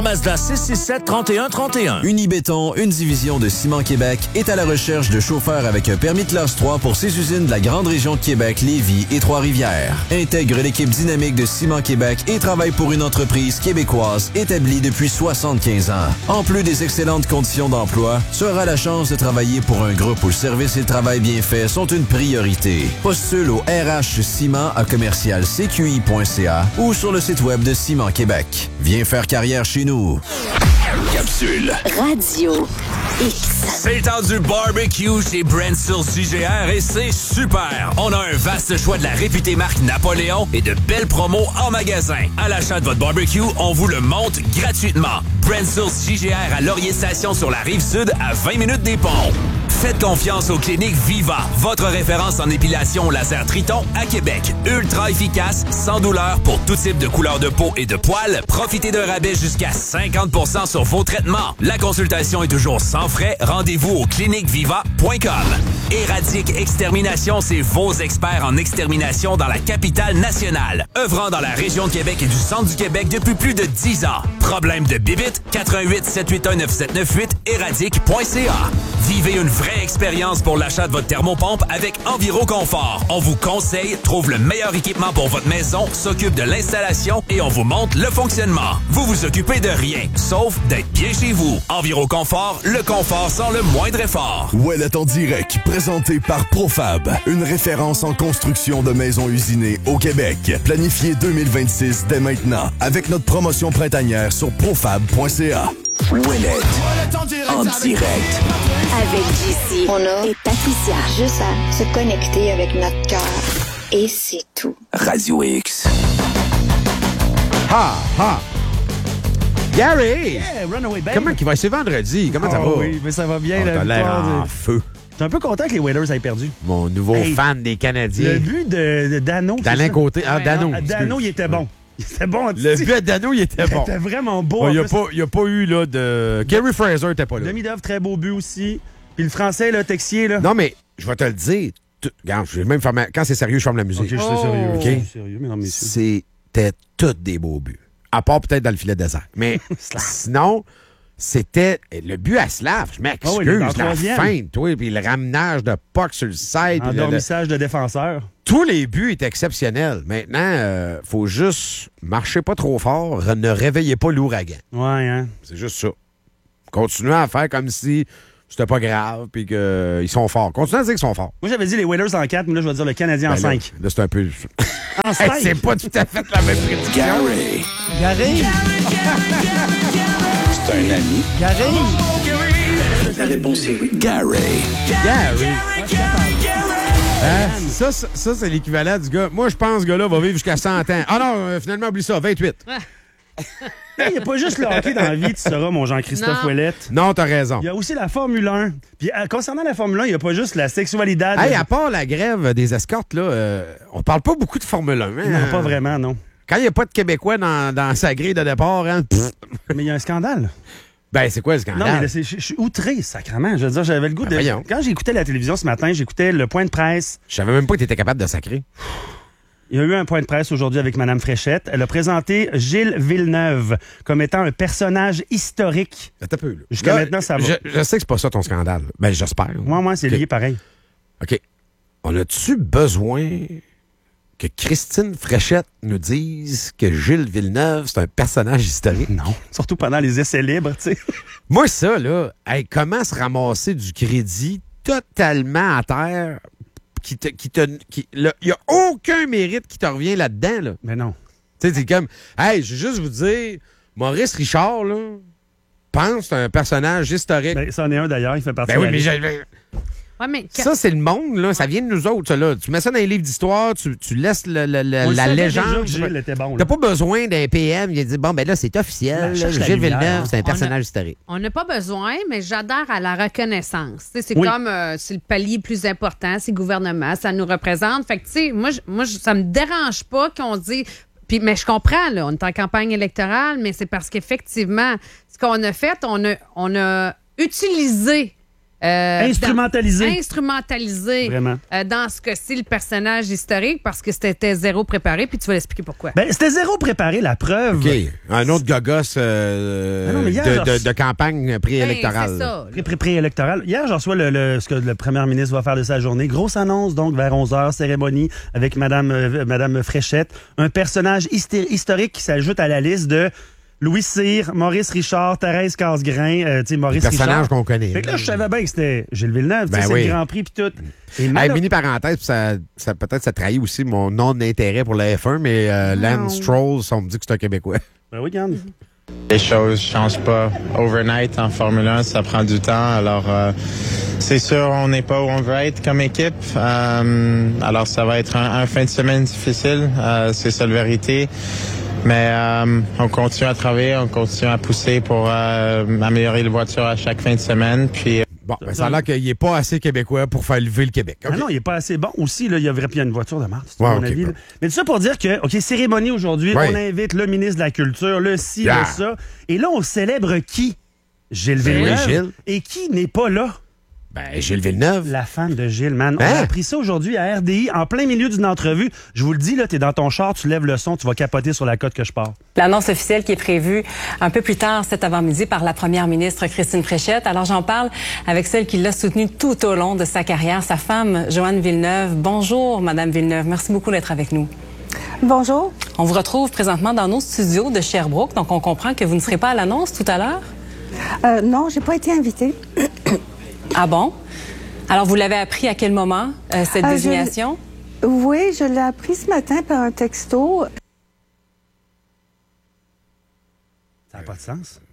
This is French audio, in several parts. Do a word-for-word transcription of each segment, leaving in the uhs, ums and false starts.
Mazda six six sept, trente et un trente et un. Unibéton, une division de Ciment Québec, est à la recherche de chauffeurs avec un permis de classe trois pour ses usines de la grande région de Québec, Lévis et Trois-Rivières. Intègre l'équipe dynamique de Ciment Québec et travaille pour une entreprise québécoise établie depuis soixante-quinze ans. En plus des excellentes conditions d'emploi, tu auras la chance de travailler pour un groupe où le service et le travail bien fait sont une priorité. Postule au R H Ciment à commercial c q i point c a ou sur le site web de Ciment Québec. Viens faire carrière chez nous. Capsule. Radio X. C'est le temps du barbecue chez Brenson's J G R et c'est super! On a un vaste choix de la réputée marque Napoléon et de belles promos en magasin. À l'achat de votre barbecue, on vous le monte gratuitement. Brenson's J G R à Laurier Station sur la Rive-Sud à vingt minutes des ponts. Faites confiance aux cliniques Viva, votre référence en épilation laser Triton à Québec. Ultra efficace, sans douleur pour tout type de couleur de peau et de poils. Profitez d'un rabais jusqu'à cinquante pour cent sur vos traitements. La consultation est toujours sans frais. Rendez-vous au clinique viva point com. Éradique Extermination, c'est vos experts en extermination dans la capitale nationale. Œuvrant dans la région de Québec et du centre du Québec depuis plus de dix ans. Problème de bibite? quatre un huit, sept huit un, neuf sept neuf huit, éradique point c a. Vivez une vraie expérience pour l'achat de votre thermopompe avec Enviroconfort. On vous conseille, trouve le meilleur équipement pour votre maison, s'occupe de l'installation et on vous montre le fonctionnement. Vous vous occupez de rien, sauf d'être bien chez vous. Enviroconfort, le confort sans le moindre effort. Ouellet en direct, présenté par Profab, une référence en construction de maisons usinées au Québec. Planifié deux mille vingt-six dès maintenant, avec notre promotion printanière sur profab point c a. Ouellet en direct. Avec J C, Mona et Patricia. Juste à se connecter avec notre cœur. Et c'est tout. Radio X. Ha, ha. Gary! Yeah, Runaway Babe. Comment qu'il va? C'est vendredi. Comment oh, ça va? Oui, mais ça va bien. Oh, la t'as l'air victoire en de... feu. J'étais un peu content que les Whalers aient perdu. Mon nouveau Hey, fan des Canadiens. Le but de, de Dano. D'Alain Côté. Ah, Ouais, Dano. ah, Dano, il était bon. Il était bon. Le but à Dano, il était bon. Il était vraiment beau. Il n'y a, a pas eu là, de... Kerry Fraser n'était pas là. Demi-d'œuvre, très beau but aussi. Puis le français, là, Texier, là. Non, mais je vais te le dire. Tu... Regarde, je vais même faire ma... Quand c'est sérieux, je ferme la musique. OK, je suis sérieux. OK. Je suis sérieux, mesdames, messieurs. C'était tous des beaux buts. À part peut-être dans le filet désert. Mais sinon, c'était le but à Slav. Je m'excuse. Oh oui, la feinte, toi, puis le ramenage de puck sur le side. Endormissage le... de défenseur. Tous les buts étaient exceptionnels. Maintenant, euh, faut juste marcher pas trop fort, ne réveillez pas l'ouragan. Ouais, hein. C'est juste ça. Continuez à faire comme si c'était pas grave, puis qu'ils euh, sont forts. Continuez à dire qu'ils sont forts. Moi, j'avais dit les Whalers en quatre, mais là, je vais dire le Canadien ben en cinq. Là, là c'est un peu... En cinq? Hey, c'est pas tout à fait la même prédiction. Gary. Gary? C'est un ami. Gary? La réponse est oui. Gary. Gary. Hein? Ça, ça, ça, c'est l'équivalent du gars. Moi, je pense que ce gars-là va vivre jusqu'à cent ans. Ah non, euh, finalement, oublie ça, vingt-huit. Il n'y a pas juste le hockey dans la vie, tu sauras, mon Jean-Christophe Ouellette. Non, t'as raison. Il y a aussi la Formule un. Puis euh, concernant la Formule un, il n'y a pas juste la sexualité. Hey, à part la grève des escortes, là, euh, on parle pas beaucoup de Formule un. Hein? Non, pas vraiment, non. Quand il n'y a pas de Québécois dans, dans sa grille de départ, hein, mais il y a un scandale. Ben, c'est quoi le scandale? Non, mais je suis outré, sacrément. Je veux dire, j'avais le goût ben, de... Voyons. Quand j'écoutais la télévision ce matin, j'écoutais le point de presse. Je savais même pas que tu étais capable de sacrer. Il y a eu un point de presse aujourd'hui avec Mme Fréchette. Elle a présenté Gilles Villeneuve comme étant un personnage historique. Attends un peu, là. Jusqu'à là, maintenant, ça va. Je, je sais que c'est pas ça ton scandale. Ben, j'espère. Moi, moi, c'est okay. lié pareil. OK. On a-tu besoin que Christine Fréchette nous dise que Gilles Villeneuve, c'est un personnage historique? Non. Surtout pendant les essais libres, tu sais. Moi, ça, là, hey, comment se ramasser du crédit totalement à terre qui te. Qui te qui, il n'y a aucun mérite qui te revient là-dedans, là. Mais non. Tu sais, c'est comme. Hey, je vais juste vous dire, Maurice Richard, là, pense que c'est un personnage historique. Ben, ça en est un d'ailleurs, il fait partie ben de oui, la mais liste. j'ai. Ouais, mais quand... Ça, c'est le monde, là. Ça vient de nous autres, ça, là. Tu mets ça dans les livres d'histoire, tu, tu laisses le, le, le, On le la savait légende. déjà que Gilles était bon, là. T'as pas besoin d'un P M. Il a dit, bon, ben là, c'est officiel. Ben, là, cherche la Gilles lumière. Villeneuve, c'est un On personnage a- historique. On n'a pas besoin, mais j'adhère à la reconnaissance. Tu sais, c'est Oui. comme euh, c'est le palier plus important, c'est le gouvernement, ça nous représente. Fait que, tu sais, moi, je- moi je- ça me dérange pas qu'on dise. Puis, mais je comprends, là, on est en campagne électorale, mais c'est parce qu'effectivement, ce qu'on a fait, on a, on a utilisé Euh, Instrumentalisé. Dans, instrumentalisé. Vraiment. Euh, dans ce cas-ci, le personnage historique, parce que c'était zéro préparé, puis tu vas l'expliquer pourquoi. Ben, c'était zéro préparé, la preuve. OK. Un autre gogos euh, Ah non, mais hier, de, genre- de, de campagne préélectorale. Ben, c'est ça. Pré- pré- Préélectoral. Hier, j'en reçois le, le- ce que le premier ministre va faire de sa journée. Grosse annonce, donc, vers onze heures, cérémonie avec Madame, euh, Madame Fréchette. Un personnage histé- historique qui s'ajoute à la liste de Louis Cyr, Maurice Richard, Thérèse Casgrain, euh, tu sais, Maurice Richard. Personnage qu'on connaît. Fait que là, je savais bien que c'était Gilles Villeneuve, tu sais, Ben c'est oui. le Grand Prix puis tout. Et Hey, malheure- mini parenthèse, puis ça, ça peut-être ça trahit aussi mon non-intérêt pour la F un, mais euh, Lance Stroll, on me dit que c'est un Québécois. Ben oui, regarde. Les choses changent pas overnight en Formule un, ça prend du temps. Alors, euh, c'est sûr, on n'est pas où on veut être comme équipe. Euh, alors, ça va être un, un fin de semaine difficile, euh, c'est ça la vérité. Mais euh, on continue à travailler, on continue à pousser pour euh, améliorer les voitures à chaque fin de semaine. Puis Bon, ben, ça a l'air qu'il n'est pas assez québécois pour faire lever le Québec. Ah OK. non, il est pas assez bon. Aussi, là, il y a, il y a une voiture de marque, c'est Ouais, mon ok, avis. bon. là. Mais tout ça pour dire que, OK, cérémonie aujourd'hui, Ouais. on invite le ministre de la Culture, le ci, Yeah. le ça. Et là, on célèbre qui? Gilles Ben oui, Villeneuve. Gilles. Et qui n'est pas là? Ben, Gilles Villeneuve. La femme de Gilles, man. On Hein? a appris ça aujourd'hui à R D I, en plein milieu d'une entrevue. Je vous le dis, là, t'es dans ton char, tu lèves le son, tu vas capoter sur la côte que je pars. L'annonce officielle qui est prévue un peu plus tard cet avant-midi par la première ministre Christine Fréchette. Alors j'en parle avec celle qui l'a soutenue tout au long de sa carrière, sa femme Joanne Villeneuve. Bonjour, Madame Villeneuve. Merci beaucoup d'être avec nous. Bonjour. On vous retrouve présentement dans nos studios de Sherbrooke, donc on comprend que vous ne serez pas à l'annonce tout à l'heure. Euh, non, j'ai pas été invitée. Ah bon? Alors vous l'avez appris à quel moment, euh, cette Euh, je- désignation? Oui, je l'ai appris ce matin par un texto. Ça n'a pas de sens.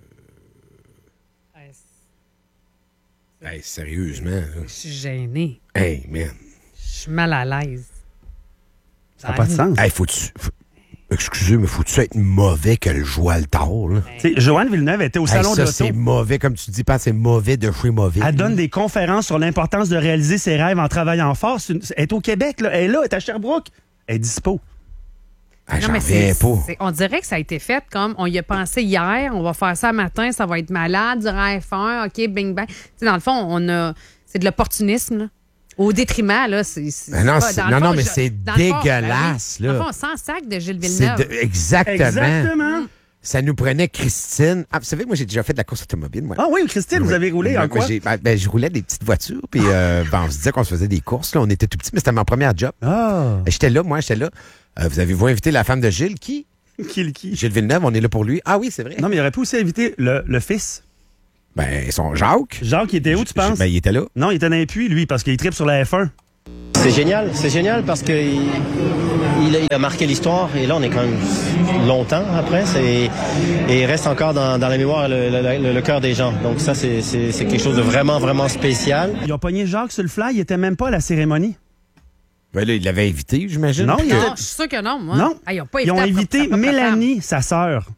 Hey, sérieusement. là. Je suis gênée. Hey, man. Je suis mal à l'aise. Ça n'a pas de sens. Hey, faut-tu. faut- Excusez, mais faut-tu être mauvais que le joie le tard, là? Tu sais, Joanne Villeneuve était au Hey, Salon de ça, l'Auto. c'est mauvais, comme tu dis, pas, c'est mauvais de chez mauvais. Elle donne des conférences sur l'importance de réaliser ses rêves en travaillant fort. C'est une- Elle est au Québec, là. Elle est là, elle est à Sherbrooke. Elle est dispo. Ah, j'en Non, mais reviens c'est- pas. c'est- on dirait que ça a été fait comme on y a pensé hier, on va faire ça matin, ça va être malade, du F un, OK, bing bang. Tu sais, dans le fond, on a c'est de l'opportunisme, là. Au détriment, là, c'est. c'est Ben non, pas- c'est- dans le non, fond, non, mais je- c'est dans le fond, dégueulasse, ben oui. là. Dans le fond, sans sac de Gilles C'est Villeneuve. de- exactement. Exactement. Ça nous prenait Christine. Ah, vous savez, moi, j'ai déjà fait de la course automobile, moi. Ah oui, Christine, vous Oui. avez roulé Moi, en quoi? j'ai- ben, ben, je roulais des petites voitures, puis euh, ben, on se disait qu'on se faisait des courses. Là. On était tout petits, mais c'était mon premier job. Ah! J'étais là, moi, j'étais là. Euh, vous avez-vous invité la femme de Gilles? Qui? Qui le qui? Gilles Villeneuve, on est là pour lui. Ah oui, c'est vrai. Non, mais il aurait pu aussi inviter le, le fils. Ben, son Jacques. Jacques, il était où, tu Je- penses? Ben, il était là. Non, il était dans les puits, lui, parce qu'il tripe sur la F un. C'est génial, c'est génial parce que il, il a, il a marqué l'histoire et là on est quand même longtemps après c'est, et il reste encore dans, dans la mémoire le, le, le, le cœur des gens. Donc ça c'est, c'est, c'est quelque chose de vraiment vraiment spécial. Ils ont pogné Jacques sur le fly, il était même pas à la cérémonie. Ben là, il l'avait invité, j'imagine. Non, il Non, était- je suis sûre que non, moi. Non. Ah, ils ont pas Ils ont invité invité sa propre Mélanie, sa sœur.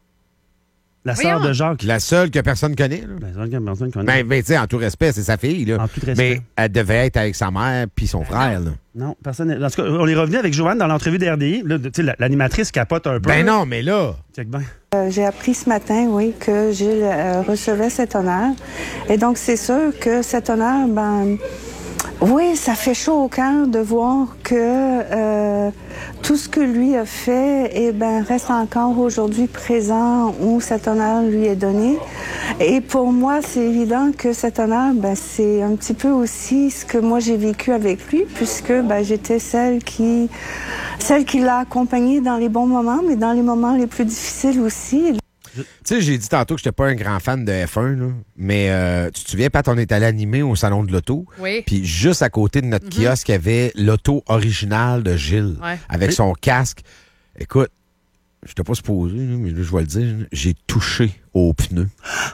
La sœur Voyons. de Jacques. La seule que personne connaît. Là. Ben, c'est une personne qu'on a. Ben, ben tu sais, en tout respect, c'est sa fille. Là. En tout respect. Mais elle devait être avec sa mère puis son frère. Là. Non, personne. n'est- En tout cas, on est revenu avec Joanne dans l'entrevue d'R D I. Là, tu sais, la- l'animatrice capote un peu. Ben là. non, mais là. Check bien. Euh, j'ai appris ce matin, oui, que Gilles euh, recevait cet honneur. Et donc, c'est sûr que cet honneur, ben, oui, ça fait chaud au cœur de voir que euh, tout ce que lui a fait, eh ben, reste encore aujourd'hui présent où cet honneur lui est donné. Et pour moi, c'est évident que cet honneur, ben, c'est un petit peu aussi ce que moi j'ai vécu avec lui, puisque ben, j'étais celle qui, celle qui l'a accompagné dans les bons moments, mais dans les moments les plus difficiles aussi. Tu sais, j'ai dit tantôt que j'étais pas un grand fan de F un, là, mais euh, tu te souviens, Pat, on est allé animer au Salon de l'Auto. Oui. Puis juste à côté de notre kiosque, il y avait l'auto originale de Gilles, Ouais. avec son casque. Écoute, je t'ai pas supposé, là, mais là, je vais le dire, j'ai touché aux pneus.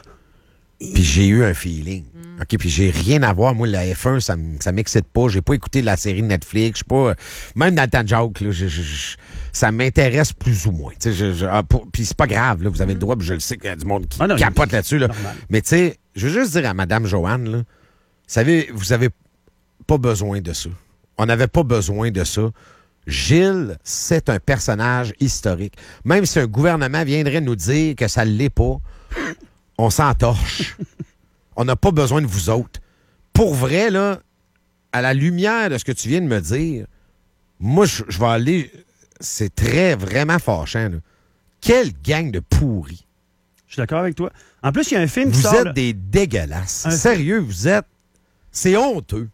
Puis j'ai eu un feeling. OK, puis j'ai rien à voir. Moi, la F un, ça m- ça m'excite pas. J'ai pas écouté la série de Netflix. Je suis pas... Même dans le temps de joke, là, je- je- je- ça m'intéresse plus ou moins. Tu sais, je- je- ah, pour- Puis c'est pas grave, là, vous avez le droit, puis je le sais qu'il y a du monde qui Ah non, capote là-dessus. Là. normal. Mais tu sais, je veux juste dire à Mme Joanne, là, vous savez, vous avez pas besoin de ça. On n'avait pas besoin de ça. Gilles, c'est un personnage historique. Même si un gouvernement viendrait nous dire que ça ne l'est pas, on s'entorche. On n'a pas besoin de vous autres. pour vrai, là, à la lumière de ce que tu viens de me dire, moi, je je vais aller... C'est très, vraiment fâchant, là. Quelle gang de pourris. Je suis d'accord avec toi. En plus, il y a un film qui Vous sort... êtes là. des dégueulasses. Un- Sérieux, vous êtes... C'est honteux.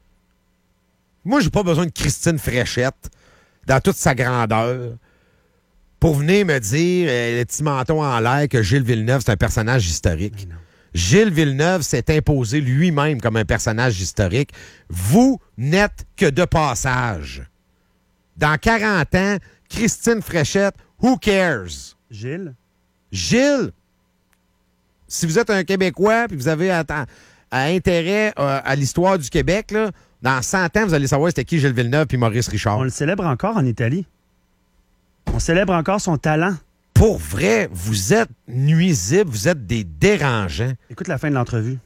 Moi, j'ai pas besoin de Christine Fréchette dans toute sa grandeur pour venir me dire, euh, le petit menton en l'air, que Gilles Villeneuve, c'est un personnage historique. Gilles Villeneuve s'est imposé lui-même comme un personnage historique. Vous n'êtes que de passage. Dans quarante ans, Christine Fréchette, who cares? Gilles? Gilles, si vous êtes un Québécois et vous avez à, à intérêt euh, à l'histoire du Québec, là, dans cent ans, vous allez savoir c'était qui Gilles Villeneuve puis Maurice Richard. On le célèbre encore en Italie. On célèbre encore son talent. Pour vrai, vous êtes nuisibles, vous êtes des dérangeants. Écoute la fin de l'entrevue.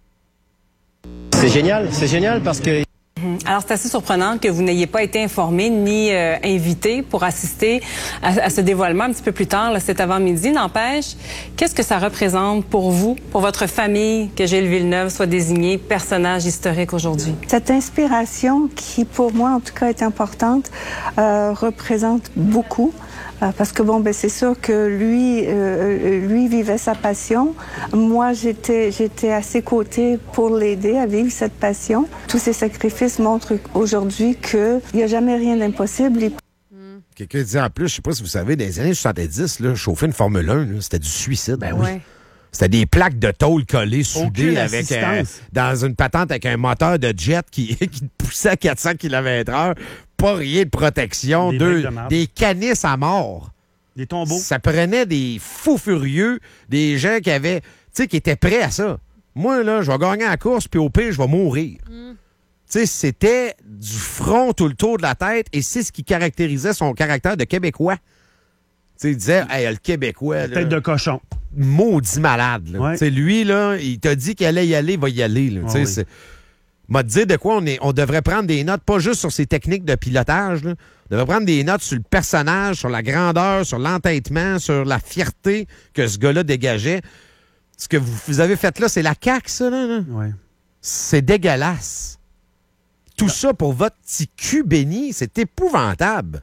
C'est génial, c'est génial parce que... Alors, c'est assez surprenant que vous n'ayez pas été informé ni euh, invité pour assister à, à ce dévoilement un petit peu plus tard, là, cet avant-midi. N'empêche, qu'est-ce que ça représente pour vous, pour votre famille, que Gilles Villeneuve soit désigné personnage historique aujourd'hui? Cette inspiration, qui pour moi en tout cas est importante, euh, représente beaucoup. Euh, parce que bon, ben c'est sûr que lui, euh, lui vivait sa passion. Moi, j'étais, j'étais à ses côtés pour l'aider à vivre cette passion. Tous ces sacrifices montrent aujourd'hui qu'il n'y a jamais rien d'impossible. Il... Quelqu'un dit en plus, je sais pas si vous savez, dans les années soixante-dix, là, chauffer une Formule un, là, c'était du suicide. Ben oui. C'était des plaques de tôle collées, soudées Aucune avec euh, assistance. dans une patente avec un moteur de jet qui, qui te poussait à quatre cents kilomètres heure. Pas rien de protection. Des Deux, briques de marbre. des canisses à mort. Des tombeaux. Ça prenait des fous furieux, des gens qui avaient, tu sais, qui étaient prêts à ça. Moi, là, je vais gagner la course, puis au pire, je vais mourir. Mm. Tu sais, c'était du front tout le tour de la tête, et c'est ce qui caractérisait son caractère de Québécois. Tu sais, il disait, hey, le Québécois, là, Tête de cochon. maudit malade. Là. Ouais. Tu sais, lui, là, il t'a dit qu'il allait y aller, il va y aller. Là. Tu sais, oui. c'est- m'a dit de quoi on, est, on devrait prendre des notes, pas juste sur ses techniques de pilotage. Là. On devrait prendre des notes sur le personnage, sur la grandeur, sur l'entêtement, sur la fierté que ce gars-là dégageait. Ce que vous, vous avez fait là, c'est la C A Q, ça. Là, là. Ouais. C'est dégueulasse. Tout ça pour votre petit cul béni, c'est épouvantable.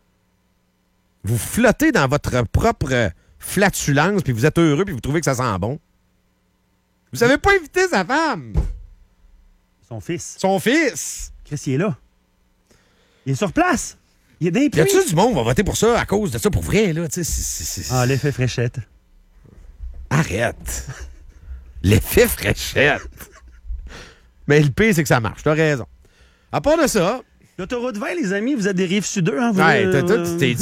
Vous flottez dans votre propre flatulence, puis vous êtes heureux, puis vous trouvez que ça sent bon. Vous savez pas éviter sa femme. Son fils. Son fils. Chris, il est là. Il est sur place. Il est dans les Y puits. a-tu du monde qui va voter pour ça à cause de ça pour vrai, là? Tu sais, c'est- c'est- c'est- Ah, l'effet Fréchette. Arrête. L'effet Fréchette. Mais le pire, c'est que ça marche. T'as raison. À part de ça... L'autoroute vingt, les amis, vous êtes des rives sud, hein? Vous, Ouais, euh, t'as- t'as- tu t'es